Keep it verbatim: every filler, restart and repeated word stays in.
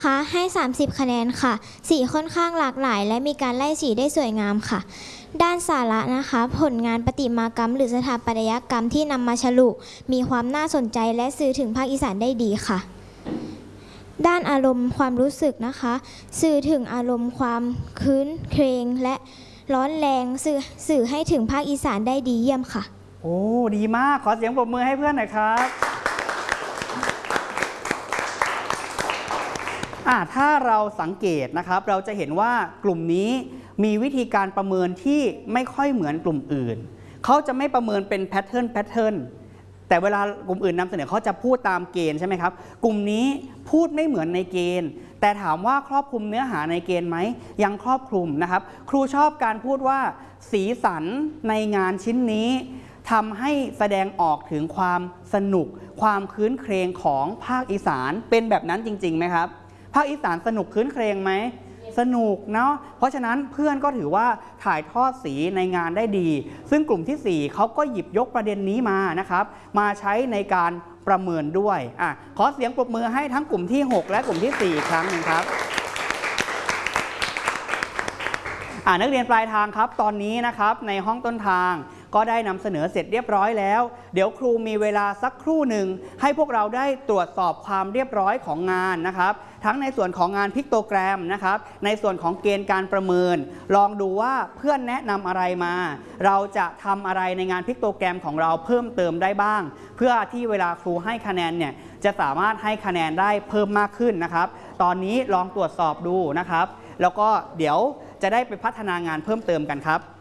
คะให้สามสิบคะแนนค่ะสีค่อนข้างหลากหลายและมีการไล่สีได้สวยงามค่ะด้านสาระนะคะผลงานประติมากรรมหรือสถาปัตยกรรมที่นำมาฉลุมีความน่าสนใจและสื่อถึงภาคอีสานได้ดีค่ะด้านอารมณ์ความรู้สึกนะคะสื่อถึงอารมณ์ความคืนเครงและร้อนแรงสื่อสื่อให้ถึงภาคอีสานได้ดีเยี่ยมค่ะโอ้ดีมากขอเสียงปรบมือให้เพื่อนหน่อยครับอ่าถ้าเราสังเกตนะครับเราจะเห็นว่ากลุ่มนี้มีวิธีการประเมินที่ไม่ค่อยเหมือนกลุ่มอื่นเขาจะไม่ประเมินเป็นแพทเทิร์นแพทเทิร์นแต่เวลากลุ่มอื่นนำเสนอเขาจะพูดตามเกณฑ์ใช่ไหมครับกลุ่มนี้พูดไม่เหมือนในเกณฑ์แต่ถามว่าครอบคลุมเนื้อหาในเกณฑ์ไหมยังครอบคลุมนะครับครูชอบการพูดว่าสีสันในงานชิ้นนี้ทำให้แสดงออกถึงความสนุกความคื้นเครงของภาคอีสานเป็นแบบนั้นจริงๆไหมครับภาคอีสานสนุกคื้นเครงไหมสนุกเนาะเพราะฉะนั้นเพื่อนก็ถือว่าถ่ายทอดสีในงานได้ดีซึ่งกลุ่มที่สี่เขาก็หยิบยกประเด็นนี้มานะครับมาใช้ในการประเมินด้วยอ่ะขอเสียงปรบมือให้ทั้งกลุ่มที่หกและกลุ่มที่สี่อีกครั้งหนึ่งครับอ่านักเรียนปลายทางครับตอนนี้นะครับในห้องต้นทางก็ได้นำเสนอเสร็จเรียบร้อยแล้วเดี๋ยวครูมีเวลาสักครู่หนึ่งให้พวกเราได้ตรวจสอบความเรียบร้อยของงานนะครับทั้งในส่วนของงานพิกโตแกรมนะครับในส่วนของเกณฑ์การประเมินลองดูว่าเพื่อนแนะนำอะไรมาเราจะทำอะไรในงานพิกโตแกรมของเราเพิ่มเติมได้บ้างเพื่อที่เวลาครูให้คะแนนเนี่ยจะสามารถให้คะแนนได้เพิ่มมากขึ้นนะครับตอนนี้ลองตรวจสอบดูนะครับแล้วก็เดี๋ยวจะได้ไปพัฒนางานเพิ่มเติมกันครับ